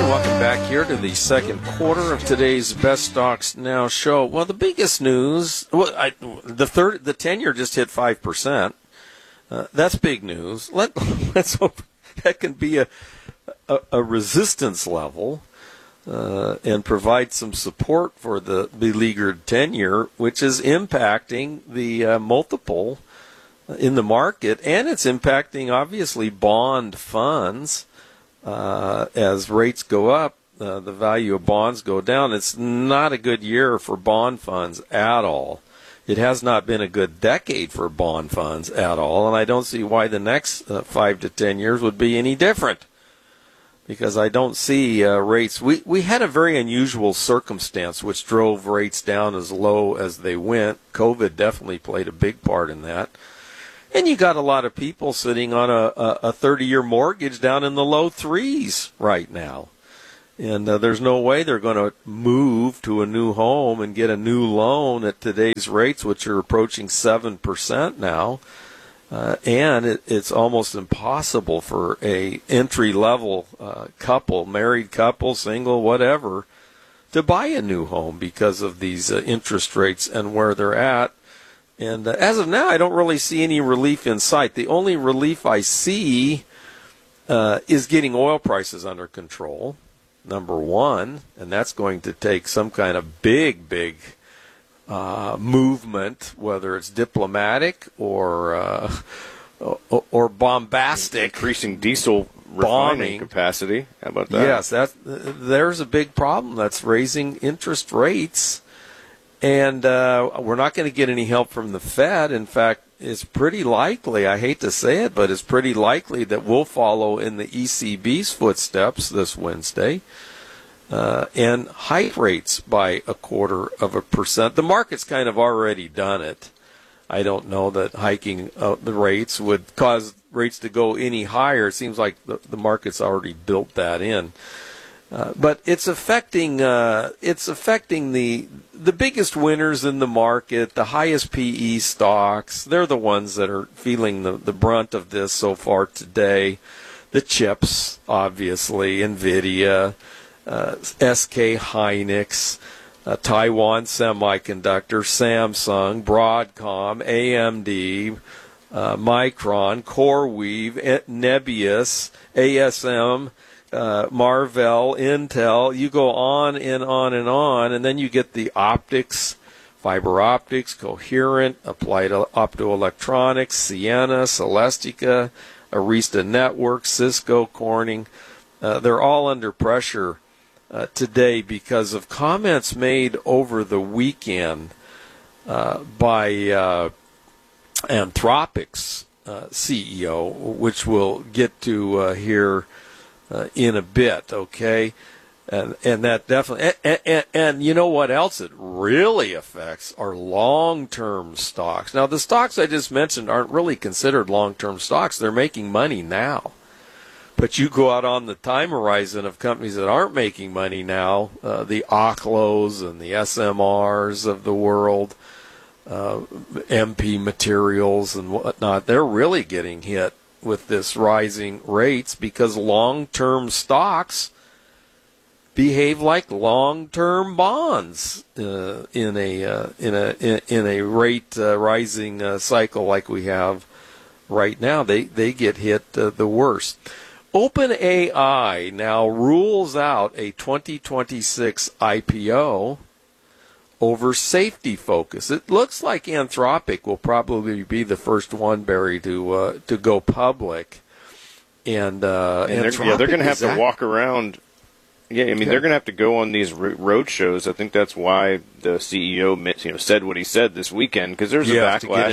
Welcome back here to the second quarter of today's Best Stocks Now show. Well, the biggest news, the 10-year just hit 5%. That's big news. Let's hope that can be a resistance level and provide some support for the beleaguered 10-year, which is impacting the multiple in the market, and it's impacting, obviously, bond funds. As rates go up, the value of bonds go down. It's not a good year for bond funds at all. It has not been a good decade for bond funds at all, and I don't see why the next 5 to 10 years would be any different, because I don't see rates. We had a very unusual circumstance which drove rates down as low as they went. COVID definitely played a big part in that. And you got a lot of people sitting on a 30-year mortgage down in the low threes right now. And there's no way they're going to move to a new home and get a new loan at today's rates, which are approaching 7% now. And it's almost impossible for a entry-level couple, married couple, single, whatever, to buy a new home because of these interest rates and where they're at. And as of now, I don't really see any relief in sight. The only relief I see is getting oil prices under control, number one, and that's going to take some kind of big movement, whether it's diplomatic or bombastic. Increasing diesel refining capacity. How about that? Yes, there's a big problem. That's raising interest rates. And we're not going to get any help from the Fed. In fact, it's pretty likely, I hate to say it, but it's pretty likely that we'll follow in the ECB's footsteps this Wednesday and hike rates by 0.25%. The market's kind of already done it. I don't know that hiking the rates would cause rates to go any higher. It seems like the market's already built that in. But it's affecting the biggest winners in the market, the highest PE stocks. They're the ones that are feeling the brunt of this so far today. The chips, obviously, NVIDIA, SK Hynix, Taiwan Semiconductor, Samsung, Broadcom, AMD, Micron, CoreWeave, Nebius, ASM, Marvell, Intel. You go on and on and on, and then you get the optics, fiber optics, Coherent, Applied Optoelectronics, Ciena, Celestica, Arista Networks, Cisco, Corning. They're all under pressure today because of comments made over the weekend by Anthropic's CEO, which we'll get to here in a bit, okay? And that definitely, and you know what else it really affects are long-term stocks. Now, the stocks I just mentioned aren't really considered long-term stocks. They're making money now. But you go out on the time horizon of companies that aren't making money now, the Oklos and the SMRs of the world, MP Materials and whatnot, they're really getting hit with this rising rates because long-term stocks behave like long-term bonds in a rate rising cycle like we have right now. They get hit the worst. OpenAI now rules out a 2026 IPO over safety focus. It looks like Anthropic will probably be the first one, Barry, to go public. And they're going to have to walk around. Yeah, I mean, they're going to have to go on these road shows. I think that's why the CEO, said what he said this weekend, because there's a backlash.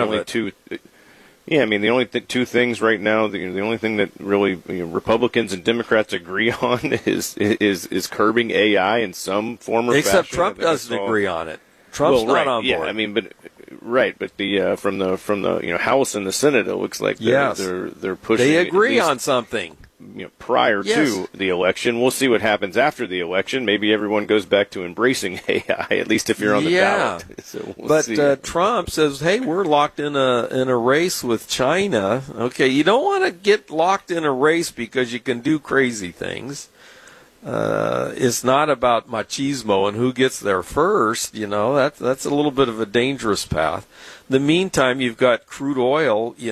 The only two things right now, the only thing that really Republicans and Democrats agree on is curbing AI in some form or fashion. Except Trump doesn't agree on it. Trump's not on board. Yeah, I mean, but the from the House and the Senate, it looks like they're pushing. They agree on something. Prior to the election. We'll see what happens after the election. Maybe everyone goes back to embracing AI, at least if you're on the ballot. So we'll see. Trump says, hey, we're locked in a race with China. Okay, you don't want to get locked in a race because you can do crazy things. It's not about machismo and who gets there first. That's a little bit of a dangerous path. In the meantime, you've got crude oil, at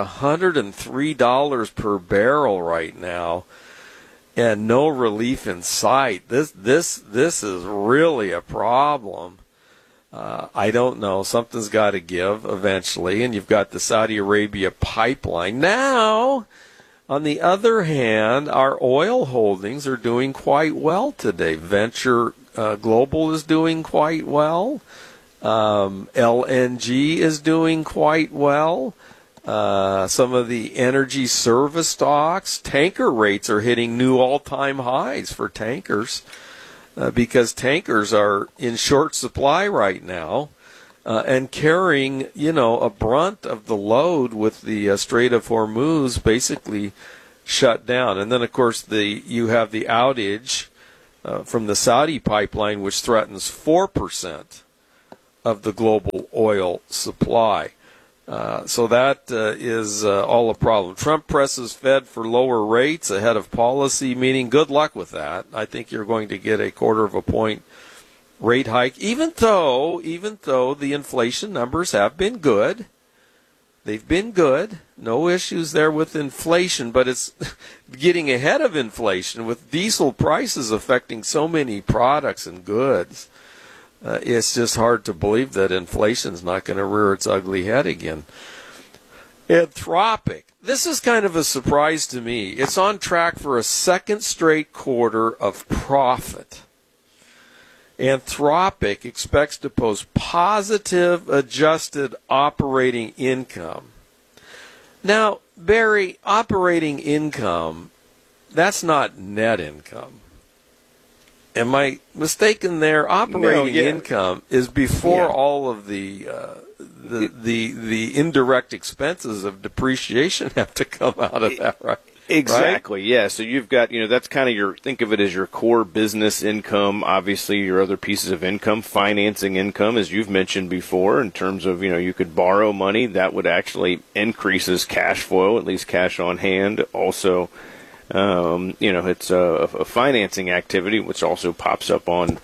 $103 per barrel right now, and no relief in sight. This is really a problem. I don't know. Something's got to give eventually, and you've got the Saudi Arabia pipeline now. On the other hand, our oil holdings are doing quite well today. Venture Global is doing quite well. LNG is doing quite well. Some of the energy service stocks, tanker rates are hitting new all-time highs for tankers because tankers are in short supply right now. And carrying, a brunt of the load with the Strait of Hormuz basically shut down. And then, of course, you have the outage from the Saudi pipeline, which threatens 4% of the global oil supply. So that is all a problem. Trump presses Fed for lower rates ahead of policy meeting. Good luck with that. I think you're going to get a 1/4 point rate hike, even though the inflation numbers have been good. They've been good. No issues there with inflation, but it's getting ahead of inflation with diesel prices affecting so many products and goods. It's just hard to believe that inflation's not going to rear its ugly head again. Anthropic. This is kind of a surprise to me. It's on track for a second straight quarter of profit. Anthropic expects to post positive adjusted operating income. Now, Barry, operating income, that's not net income. Am I mistaken there? Operating income is before all of the indirect expenses of depreciation have to come out of that, right? Exactly, right? Yeah. So you've got, that's kind of think of it as your core business income, obviously your other pieces of income, financing income, as you've mentioned before, in terms of, you could borrow money. That would actually increases cash flow, at least cash on hand. Also, it's a financing activity, which also pops up on,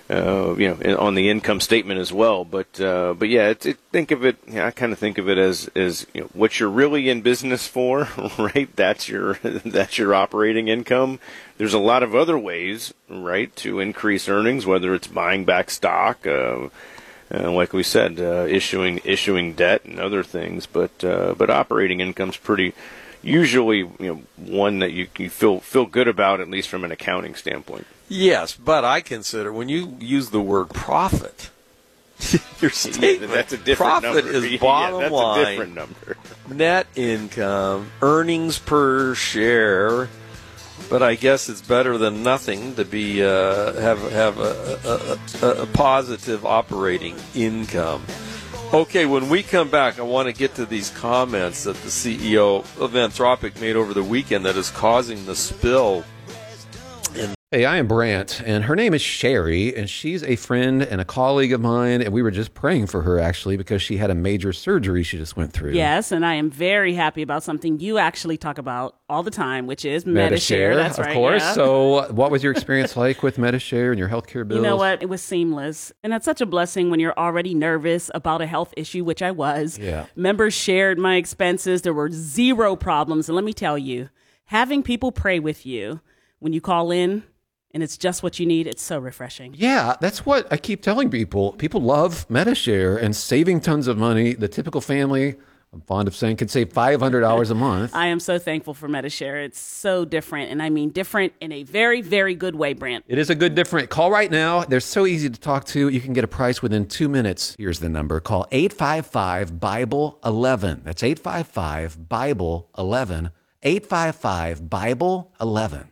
on the income statement as well. But yeah, think of it. I kind of think of it as what you're really in business for, right? That's your operating income. There's a lot of other ways, right, to increase earnings, whether it's buying back stock, like we said, issuing debt and other things. But operating income's pretty. Usually, one that you feel good about, at least from an accounting standpoint. Yes, but I consider when you use the word profit, your statement, that's a different profit number. is bottom line, a different number. Net income, earnings per share. But I guess it's better than nothing to be have a positive operating income. Okay, when we come back, I want to get to these comments that the CEO of Anthropic made over the weekend that is causing the spill. Hey, I am Brant, and her name is Sherry, and she's a friend and a colleague of mine, and we were just praying for her, actually, because she had a major surgery she just went through. Yes, and I am very happy about something you actually talk about all the time, which is Medi-Share. That's right, of course. Yeah. So what was your experience like with Medi-Share and your healthcare bills? You know what? It was seamless, and that's such a blessing when you're already nervous about a health issue, which I was. Yeah. Members shared my expenses. There were zero problems, and let me tell you, having people pray with you when you call in, and it's just what you need, it's so refreshing. Yeah, that's what I keep telling people. People love Medi-Share and saving tons of money. The typical family, I'm fond of saying, can save $500 a month. I am so thankful for Medi-Share. It's so different, and I mean different in a very, very good way, Brant. It is a good different. Call right now. They're so easy to talk to. You can get a price within 2 minutes. Here's the number. Call 855-BIBLE-11. That's 855-BIBLE-11. 855-BIBLE-11.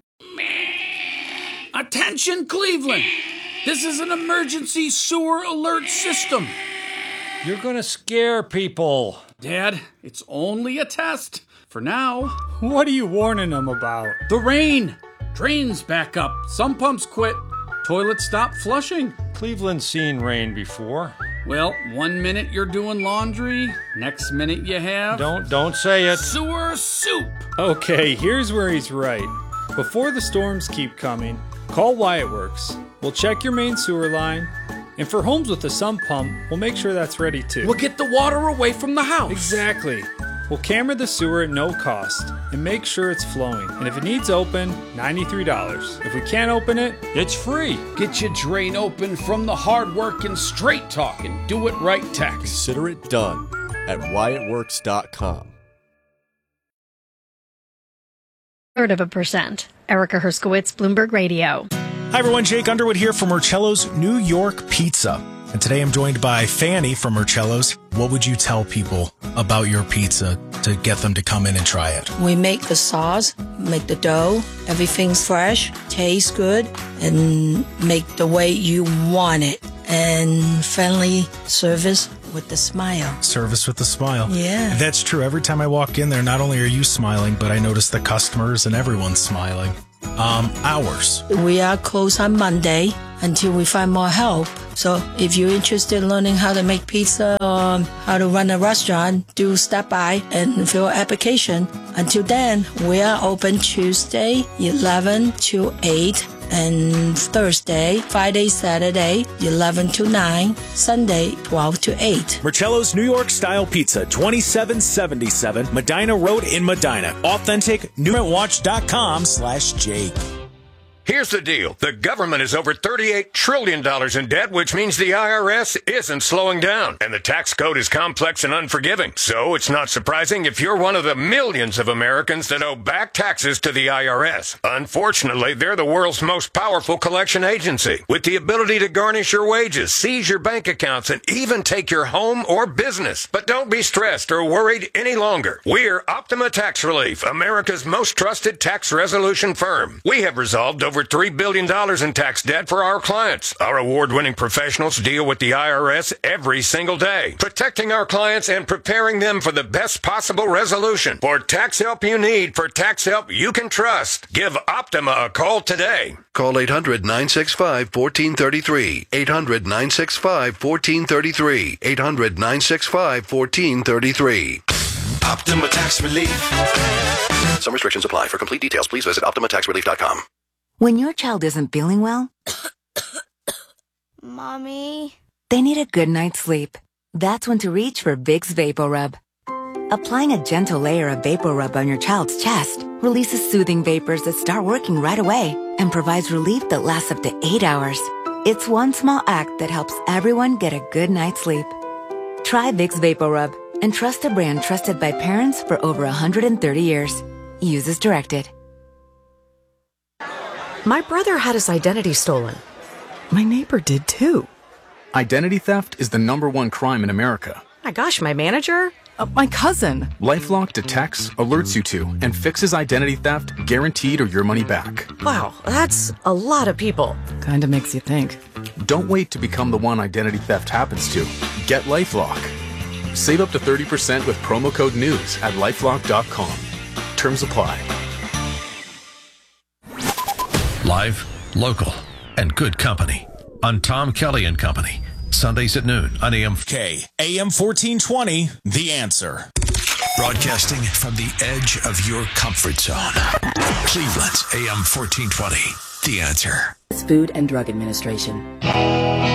Attention, Cleveland! This is an emergency sewer alert system. You're gonna scare people. Dad, it's only a test. For now. What are you warning them about? The rain. Drains back up. Some pumps quit. Toilets stop flushing. Cleveland's seen rain before. Well, 1 minute you're doing laundry. Next minute you have... Don't say it. Sewer soup. Okay, here's where he's right. Before the storms keep coming, Call Wyatt Works. We'll check your main sewer line. And for homes with a sump pump, we'll make sure that's ready too. We'll get the water away from the house. Exactly. We'll camera the sewer at no cost and make sure it's flowing. And if it needs open, $93. If we can't open it, It's free. Get your drain open from the hard-working, straight-talking, do-it-right techs. Consider it done at WyattWorks.com. 0.3%. Erica Herskowitz, Bloomberg Radio. Hi, everyone. Jake Underwood here from Marcello's New York Pizza. And today I'm joined by Fanny from Marcello's. What would you tell people about your pizza to get them to come in and try it? We make the sauce, make the dough, everything's fresh, tastes good, and make the way you want it. And friendly service with the smile. Service with a smile. Yeah. That's true. Every time I walk in there, not only are you smiling, but I notice the customers and everyone's smiling. Hours. We are closed on Monday until we find more help. So if you're interested in learning how to make pizza or how to run a restaurant, do stop by and fill an application. Until then, we are open Tuesday, 11 to 8, and Thursday, Friday, Saturday, 11 to 9, Sunday, 12 to 8. Marcello's New York Style Pizza, 2777 Medina Road in Medina. Authentic, newrentwatch.com/Jake. Here's the deal. The government is over $38 trillion in debt, which means the IRS isn't slowing down. And the tax code is complex and unforgiving. So it's not surprising if you're one of the millions of Americans that owe back taxes to the IRS. Unfortunately, they're the world's most powerful collection agency, with the ability to garnish your wages, seize your bank accounts, and even take your home or business. But don't be stressed or worried any longer. We're Optima Tax Relief, America's most trusted tax resolution firm. We have resolved over $3 billion in tax debt for our clients. Our award-winning professionals deal with the IRS every single day, protecting our clients and preparing them for the best possible resolution. For tax help you need, for tax help you can trust, give Optima a call today. Call 800-965-1433. 800-965-1433. 800-965-1433. Optima Tax Relief. Some restrictions apply. For complete details, please visit OptimaTaxRelief.com. When your child isn't feeling well, Mommy, they need a good night's sleep. That's when to reach for Vicks VapoRub. Applying a gentle layer of VapoRub on your child's chest releases soothing vapors that start working right away and provides relief that lasts up to 8 hours. It's one small act that helps everyone get a good night's sleep. Try Vicks VapoRub and trust a brand trusted by parents for over 130 years. Use as directed. My brother had his identity stolen. My neighbor did too. Identity theft is the #1 crime in America. My gosh, my manager? My cousin. LifeLock detects, alerts you to, and fixes identity theft guaranteed or your money back. Wow, that's a lot of people. Kinda makes you think. Don't wait to become the one identity theft happens to. Get LifeLock. Save up to 30% with promo code NEWS at LifeLock.com. Terms apply. Live, local, and good company on Tom Kelly and Company. Sundays at noon on AM AM 1420, The Answer. Broadcasting from the edge of your comfort zone. Cleveland's AM 1420, The Answer. Food and Drug Administration.